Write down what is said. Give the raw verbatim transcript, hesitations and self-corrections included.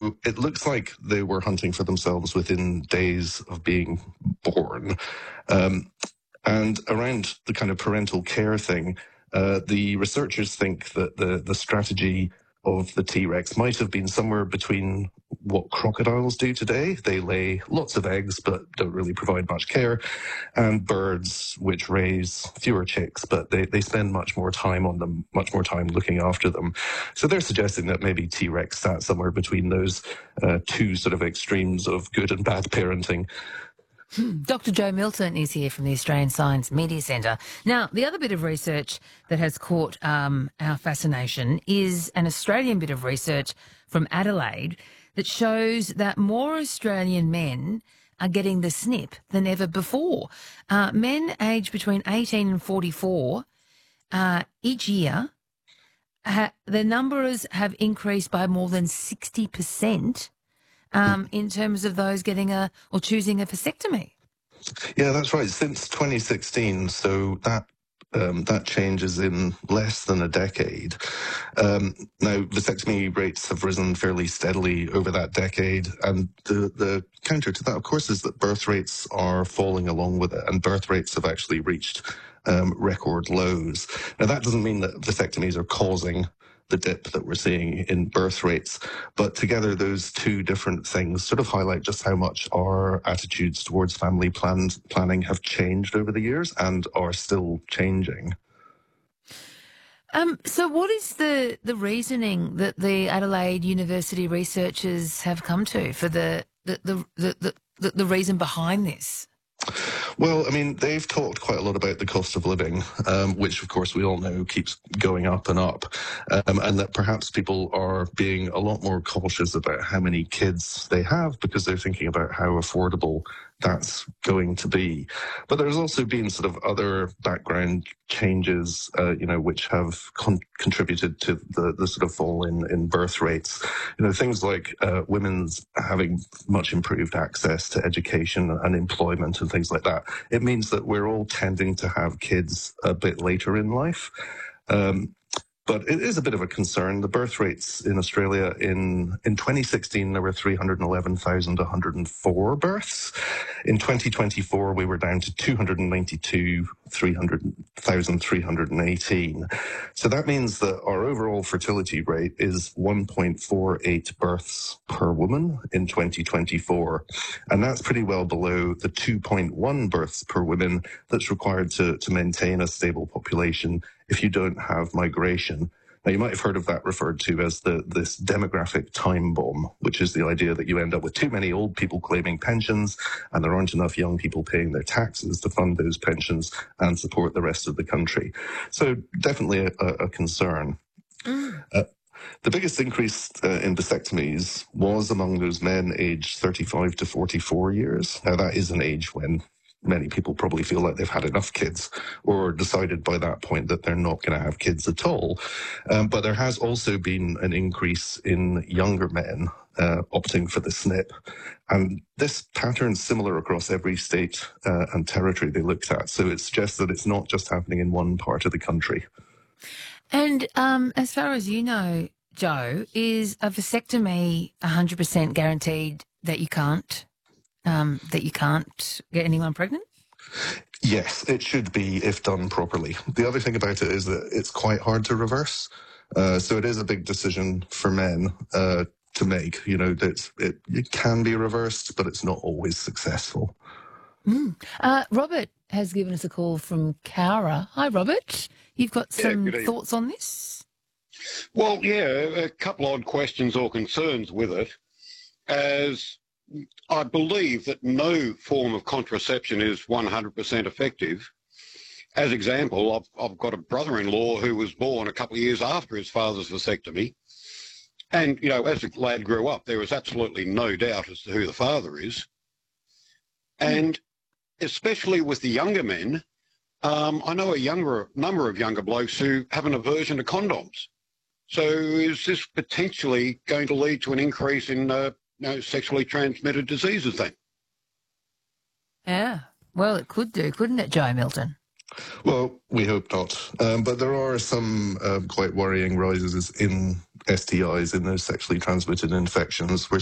So it looks like they were hunting for themselves within days of being born. Um, and around the kind of parental care thing, uh, the researchers think that the, the strategy of the T-Rex might have been somewhere between what crocodiles do today. They lay lots of eggs but don't really provide much care, and birds which raise fewer chicks, but they, they spend much more time on them, much more time looking after them. So they're suggesting that maybe T-Rex sat somewhere between those uh, two sort of extremes of good and bad parenting. Doctor Joe Milton is here from the Australian Science Media Centre. Now, the other bit of research that has caught um, our fascination is an Australian bit of research from Adelaide that shows that more Australian men are getting the snip than ever before. Uh, men aged between eighteen and forty-four uh, each year, ha- the numbers have increased by more than sixty percent. Um, in terms of those getting a or choosing a vasectomy. Yeah, that's right. Since twenty sixteen, so that um, that change is in less than a decade. Um, now, vasectomy rates have risen fairly steadily over that decade, and the, the counter to that, of course, is that birth rates are falling along with it, and birth rates have actually reached um, record lows. Now, that doesn't mean that vasectomies are causing the dip that we're seeing in birth rates. But together, those two different things sort of highlight just how much our attitudes towards family plan- planning have changed over the years and are still changing. Um, so what is the, the reasoning that the Adelaide University researchers have come to for the the, the, the, the, the reason behind this? Well, I mean, they've talked quite a lot about the cost of living, um, which, of course, we all know keeps going up and up, um, and that perhaps people are being a lot more cautious about how many kids they have because they're thinking about how affordable that's going to be. But there's also been sort of other background changes, uh, you know, which have con- contributed to the, the sort of fall in, in birth rates. You know, things like uh, women's having much improved access to education and employment and things like that. It means that we're all tending to have kids a bit later in life. Um, But it is a bit of a concern. The birth rates in Australia in, in twenty sixteen, there were three hundred eleven thousand one hundred four births. In twenty twenty-four, we were down to two hundred ninety-two thousand three hundred eighteen. So that means that our overall fertility rate is one point four eight births per woman in twenty twenty-four. And that's pretty well below the two point one births per woman that's required to, to maintain a stable population if you don't have migration. Now, you might have heard of that referred to as the this demographic time bomb, which is the idea that you end up with too many old people claiming pensions and there aren't enough young people paying their taxes to fund those pensions and support the rest of the country. So definitely a, a concern. Mm. Uh, the biggest increase uh, in vasectomies was among those men aged thirty-five to forty-four years. Now, that is an age when many people probably feel like they've had enough kids or decided by that point that they're not going to have kids at all. Um, but there has also been an increase in younger men uh, opting for the S N P. And this pattern's similar across every state uh, and territory they looked at. So it suggests that it's not just happening in one part of the country. And um, as far as you know, Joe, is a vasectomy one hundred percent guaranteed that you can't um, that you can't get anyone pregnant? Yes, it should be if done properly. The other thing about it is that it's quite hard to reverse. Uh, so it is a big decision for men uh, to make. You know, that it, it can be reversed, but it's not always successful. Mm. Uh, Robert has given us a call from Cowra. Hi, Robert. You've got Yeah, some good evening. thoughts on this? Well, yeah, a couple odd questions or concerns with it, as I believe that no form of contraception is one hundred percent effective. As example, I've, I've got a brother-in-law who was born a couple of years after his father's vasectomy. And, you know, as the lad grew up, there was absolutely no doubt as to who the father is. And especially with the younger men, um, I know a younger number of younger blokes who have an aversion to condoms. So is this potentially going to lead to an increase in uh, you know, sexually transmitted diseases then? Yeah. Well, it could do, couldn't it, Joe Milton? Well, we hope not. Um, but there are some um, quite worrying rises in S T Is, in those sexually transmitted infections. We're